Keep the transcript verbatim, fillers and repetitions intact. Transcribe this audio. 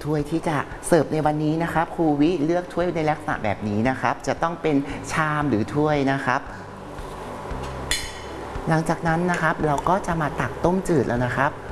ถ้วยที่จะเสิร์ฟในวันนี้นะครับครูวิเลือกถ้วยในลักษณะแบบนี้นะครับจะต้องเป็นชามหรือถ้วยนะครับหลังจากนั้นนะครับเราก็จะมาตักต้มจืดแล้วนะครับ